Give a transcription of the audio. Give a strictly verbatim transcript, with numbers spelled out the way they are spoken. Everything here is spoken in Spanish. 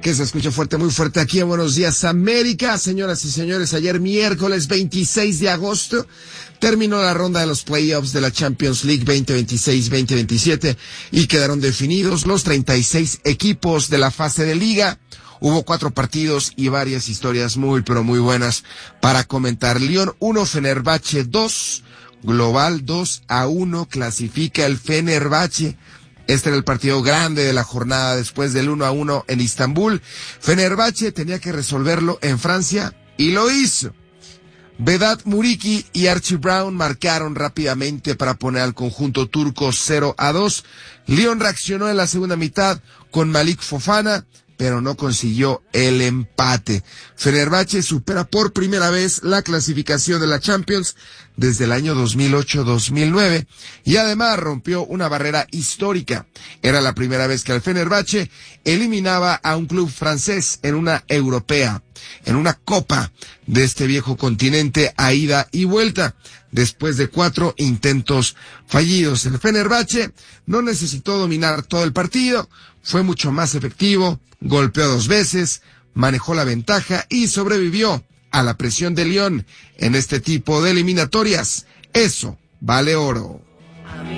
que se escucha fuerte, muy fuerte aquí en Buenos Días América. Señoras y señores, ayer miércoles veintiséis de agosto terminó la ronda de los playoffs de la Champions League veinte veintiséis veinte veintisiete y quedaron definidos los treinta y seis equipos de la fase de liga. Hubo cuatro partidos y varias historias muy, pero muy buenas para comentar. Lyon uno, Fenerbahce dos, global dos a uno, clasifica el Fenerbahce. Este era el partido grande de la jornada después del uno a uno en Istambul. Fenerbahce tenía que resolverlo en Francia y lo hizo. Vedat Muriqi y Archie Brown marcaron rápidamente para poner al conjunto turco cero a dos. Lyon reaccionó en la segunda mitad con Malik Fofana, pero no consiguió el empate. Fenerbahce supera por primera vez la clasificación de la Champions desde el año dos mil ocho dos mil nueve y además rompió una barrera histórica. Era la primera vez que el Fenerbahce eliminaba a un club francés en una europea, en una copa de este viejo continente a ida y vuelta. Después de cuatro intentos fallidos, el Fenerbahce no necesitó dominar todo el partido, fue mucho más efectivo, golpeó dos veces, manejó la ventaja y sobrevivió a la presión de Lyon en este tipo de eliminatorias. Eso vale oro.